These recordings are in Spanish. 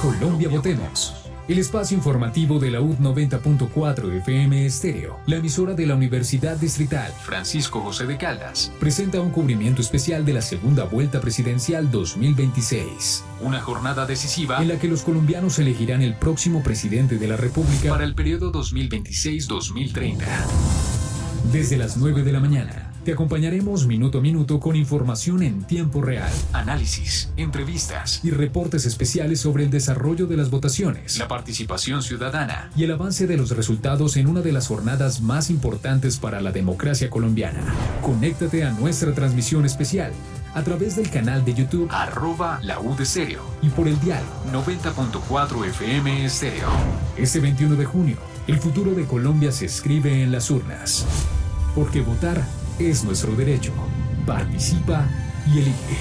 Colombia Votemos. El espacio informativo de la UD 90.4 FM Estéreo, la emisora de la Universidad Distrital Francisco José de Caldas, presenta un cubrimiento especial de la segunda vuelta presidencial 2026. Una jornada decisiva en la que los colombianos elegirán el próximo presidente de la República para el periodo 2026-2030. Desde las 9 de la mañana, te acompañaremos minuto a minuto con información en tiempo real, análisis, entrevistas y reportes especiales sobre el desarrollo de las votaciones, la participación ciudadana y el avance de los resultados en una de las jornadas más importantes para la democracia colombiana. Conéctate a nuestra transmisión especial a través del canal de YouTube @laudestéreo y por el dial 90.4 FM Estéreo. Este 21 de junio, el futuro de Colombia se escribe en las urnas. Porque votar es nuestro derecho. Participa y elige.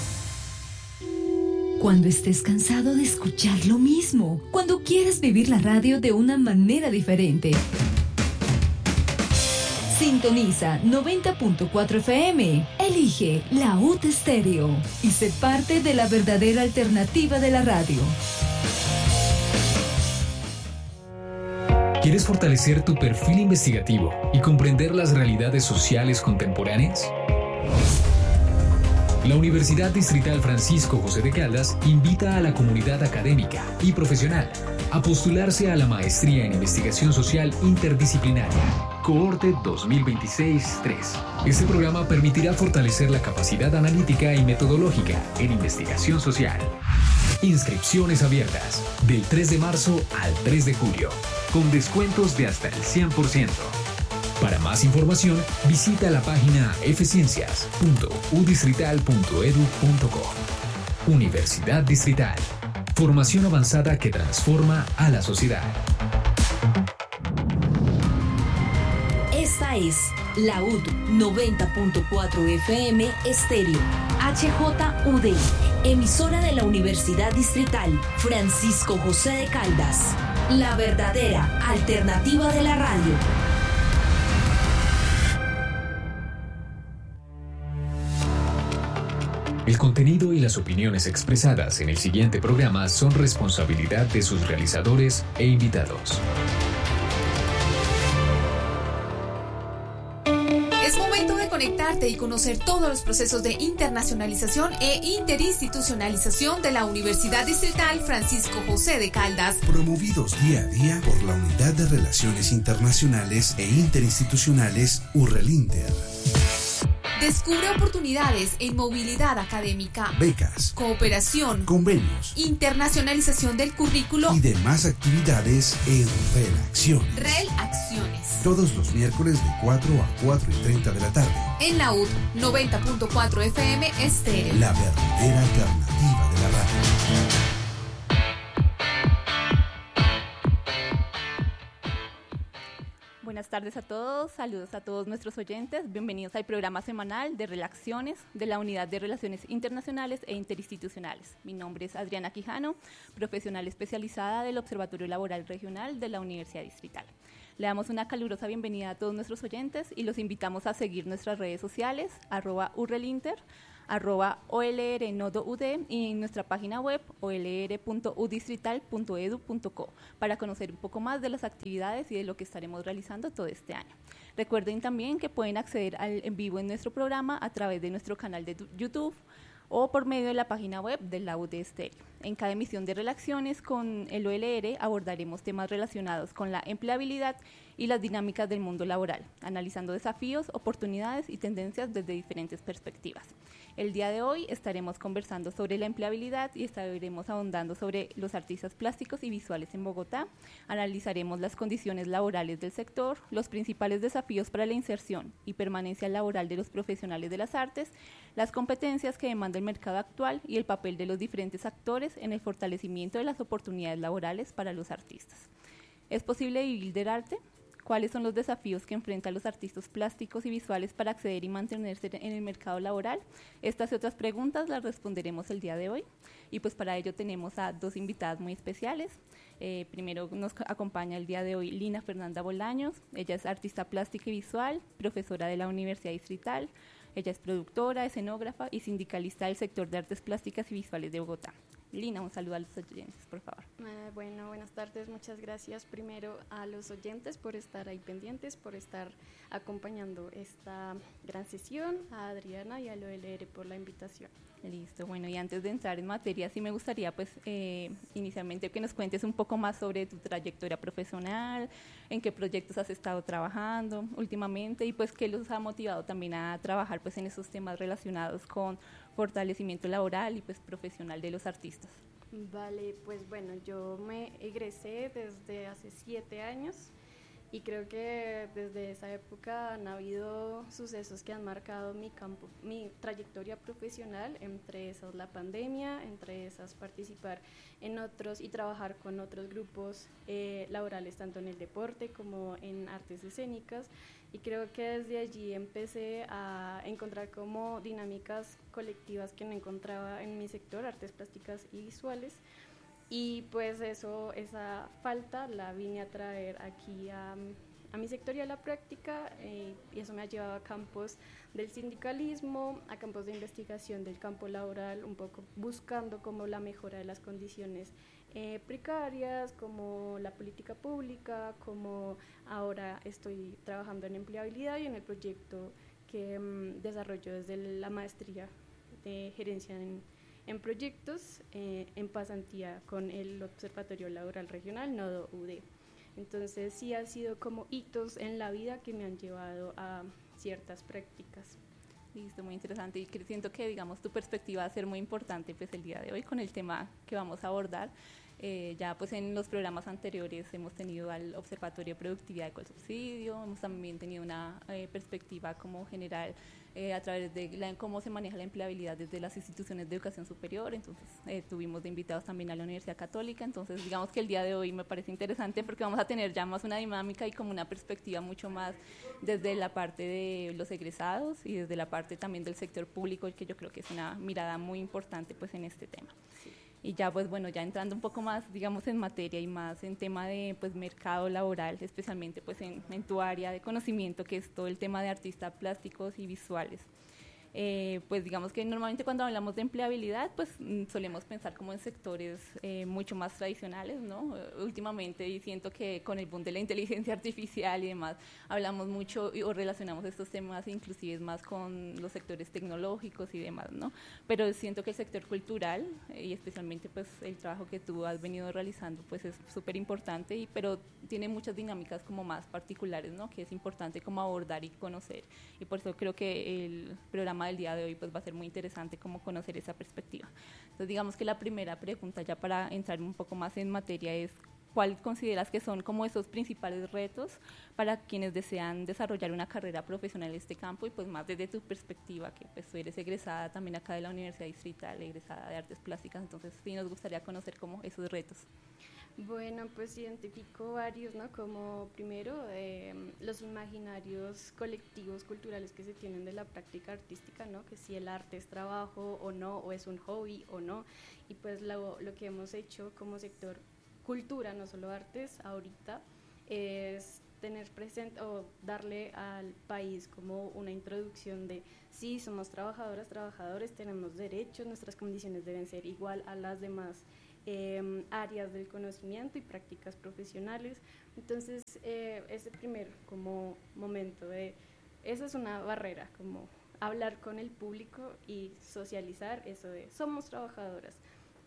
Cuando estés cansado de escuchar lo mismo, cuando quieras vivir la radio de una manera diferente. Sintoniza 90.4 FM. Elige la UD Estéreo y sé parte de la verdadera alternativa de la radio. ¿Quieres fortalecer tu perfil investigativo y comprender las realidades sociales contemporáneas? La Universidad Distrital Francisco José de Caldas invita a la comunidad académica y profesional a postularse a la Maestría en Investigación Social Interdisciplinaria, Cohorte 2026-3. Este programa permitirá fortalecer la capacidad analítica y metodológica en investigación social. Inscripciones abiertas del 3 de marzo al 3 de julio, con descuentos de hasta el 100%. Para más información, visita la página fciencias.udistrital.edu.co. Universidad Distrital. Formación avanzada que transforma a la sociedad. Esta es la UD 90.4 FM Estéreo, HJUD, emisora de la Universidad Distrital Francisco José de Caldas, la verdadera alternativa de la radio. El contenido y las opiniones expresadas en el siguiente programa son responsabilidad de sus realizadores e invitados. Es momento de conectarte y conocer todos los procesos de internacionalización e interinstitucionalización de la Universidad Distrital Francisco José de Caldas, promovidos día a día por la Unidad de Relaciones Internacionales e Interinstitucionales URRELINTER. Descubre oportunidades en movilidad académica, becas, cooperación, convenios, internacionalización del currículo y demás actividades en Relacciones. Relacciones. Todos los miércoles de 4 a 4:30 de la tarde. En la UD 90.4 FM Estéreo. La verdadera alternativa de la radio. Buenas tardes a todos, saludos a todos nuestros oyentes, bienvenidos al programa semanal de Relacciones de la Unidad de Relaciones Internacionales e Interinstitucionales. Mi nombre es Adriana Quijano, profesional especializada del Observatorio Laboral Regional de la Universidad Distrital. Le damos una calurosa bienvenida a todos nuestros oyentes y los invitamos a seguir nuestras redes sociales, @urrelinter, @olrnodoud y en nuestra página web olr.udistrital.edu.co para conocer un poco más de las actividades y de lo que estaremos realizando todo este año. Recuerden también que pueden acceder al en vivo en nuestro programa a través de nuestro canal de YouTube o por medio de la página web de la UD Estéreo. En cada emisión de Relacciones con el OLR abordaremos temas relacionados con la empleabilidad y las dinámicas del mundo laboral, analizando desafíos, oportunidades y tendencias desde diferentes perspectivas. El día de hoy estaremos conversando sobre la empleabilidad y estaremos ahondando sobre los artistas plásticos y visuales en Bogotá. Analizaremos las condiciones laborales del sector, los principales desafíos para la inserción y permanencia laboral de los profesionales de las artes, las competencias que demanda el mercado actual y el papel de los diferentes actores en el fortalecimiento de las oportunidades laborales para los artistas. ¿Es posible vivir del arte? ¿Cuáles son los desafíos que enfrentan los artistas plásticos y visuales para acceder y mantenerse en el mercado laboral? Estas y otras preguntas las responderemos el día de hoy. Y pues para ello tenemos a dos invitadas muy especiales. Primero nos acompaña el día de hoy Lina Fernanda Bolaños. Ella es artista plástica y visual, profesora de la Universidad Distrital. Ella es productora, escenógrafa y sindicalista del sector de artes plásticas y visuales de Bogotá. Lina, un saludo a los oyentes, por favor. Bueno, buenas tardes, muchas gracias primero a los oyentes por estar ahí pendientes, por estar acompañando esta gran sesión, a Adriana y a l'OLR por la invitación. Listo, bueno, y antes de entrar en materia, sí me gustaría pues inicialmente que nos cuentes un poco más sobre tu trayectoria profesional, en qué proyectos has estado trabajando últimamente y pues qué los ha motivado también a trabajar pues en esos temas relacionados con fortalecimiento laboral y pues profesional de los artistas. Vale, pues bueno, yo me egresé desde hace 7 años y creo que desde esa época han habido sucesos que han marcado mi trayectoria profesional, entre esas la pandemia, entre esas participar en otros y trabajar con otros grupos laborales, tanto en el deporte como en artes escénicas, y creo que desde allí empecé a encontrar como dinámicas colectivas que no encontraba en mi sector, artes plásticas y visuales. Y pues esa falta la vine a traer aquí a mi sector y a la práctica, y eso me ha llevado a campos del sindicalismo, a campos de investigación del campo laboral, un poco buscando como la mejora de las condiciones precarias, como la política pública, como ahora estoy trabajando en empleabilidad y en el proyecto que desarrollo desde la maestría de gerencia en proyectos en pasantía con el Observatorio Laboral Regional Nodo UD. Entonces sí ha sido como hitos en la vida que me han llevado a ciertas prácticas. Listo, muy interesante, y siento que digamos tu perspectiva va a ser muy importante pues el día de hoy con el tema que vamos a abordar. Ya pues en los programas anteriores hemos tenido al Observatorio de Productividad de Colsubsidio, hemos también tenido una perspectiva como general a través de cómo se maneja la empleabilidad desde las instituciones de educación superior. Entonces tuvimos de invitados también a la Universidad Católica. Entonces digamos que el día de hoy me parece interesante porque vamos a tener ya más una dinámica y como una perspectiva mucho más desde la parte de los egresados y desde la parte también del sector público, que yo creo que es una mirada muy importante pues en este tema. Sí. Y ya pues bueno, ya entrando un poco más digamos en materia y más en tema de pues mercado laboral, especialmente pues en tu área de conocimiento, que es todo el tema de artistas plásticos y visuales. Pues digamos que normalmente cuando hablamos de empleabilidad pues solemos pensar como en sectores mucho más tradicionales, ¿no? Últimamente, y siento que con el boom de la inteligencia artificial y demás hablamos mucho o relacionamos estos temas inclusive más con los sectores tecnológicos y demás, ¿no? Pero siento que el sector cultural y especialmente pues el trabajo que tú has venido realizando pues es súper importante, pero tiene muchas dinámicas como más particulares, ¿no? Que es importante como abordar y conocer, y por eso creo que el programa del día de hoy pues va a ser muy interesante como conocer esa perspectiva. Entonces digamos que la primera pregunta, ya para entrar un poco más en materia, es ¿cuál consideras que son como esos principales retos para quienes desean desarrollar una carrera profesional en este campo? Y pues más desde tu perspectiva, que pues tú eres egresada también acá de la Universidad Distrital, egresada de Artes Plásticas, entonces sí nos gustaría conocer como esos retos. Bueno, pues identifico varios, ¿no? Como primero los imaginarios colectivos culturales que se tienen de la práctica artística, ¿no? Que si el arte es trabajo o no, o es un hobby o no, y pues lo que hemos hecho como sector cultura, no solo artes, ahorita es tener presente o darle al país como una introducción de sí, somos trabajadoras, trabajadores, tenemos derechos, nuestras condiciones deben ser igual a las demás áreas del conocimiento y prácticas profesionales. Entonces ese primer como momento esa es una barrera, como hablar con el público y socializar eso de somos trabajadoras.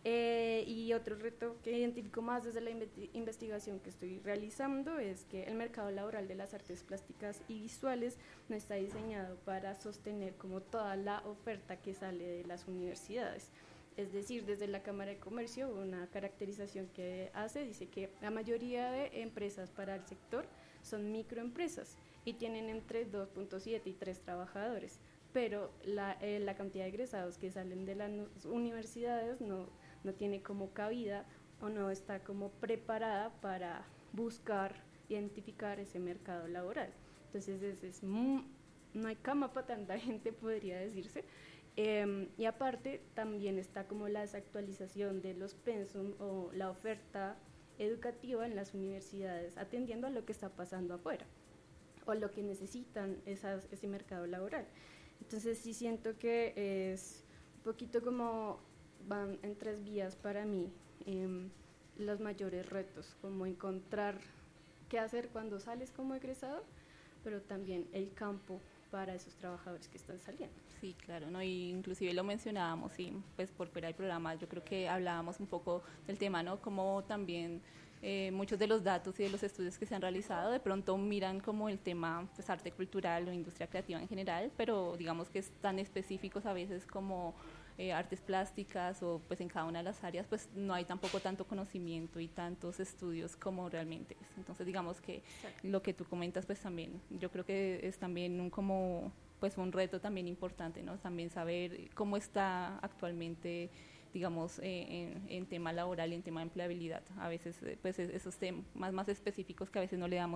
Y otro reto que identifico más desde la investigación que estoy realizando es que el mercado laboral de las artes plásticas y visuales no está diseñado para sostener como toda la oferta que sale de las universidades. Es decir, desde la Cámara de Comercio, una caracterización que hace, dice que la mayoría de empresas para el sector son microempresas y tienen entre 2.7 y 3 trabajadores, pero la cantidad de egresados que salen de las universidades no tiene como cabida o no está como preparada para buscar, identificar ese mercado laboral. Entonces no hay cama para tanta gente, podría decirse. Y aparte también está como la desactualización de los pensum o la oferta educativa en las universidades, atendiendo a lo que está pasando afuera o lo que necesitan ese mercado laboral. Entonces sí siento que es un poquito como van en 3 vías para mí. Los mayores retos, como encontrar qué hacer cuando sales como egresado, pero también el campo para esos trabajadores que están saliendo. Sí, claro, ¿no? Y inclusive lo mencionábamos, y pues por fuera del programa, yo creo que hablábamos un poco del tema, ¿no? Como también muchos de los datos y de los estudios que se han realizado de pronto miran como el tema pues, arte cultural o industria creativa en general, pero digamos que es tan específicos a veces como artes plásticas o pues en cada una de las áreas pues no hay tampoco tanto conocimiento y tantos estudios como realmente es. Entonces digamos que lo que tú comentas pues también yo creo que es también un reto también importante, ¿no? También saber cómo está actualmente digamos en tema laboral y en tema de empleabilidad. A veces pues esos temas más específicos que a veces no le damos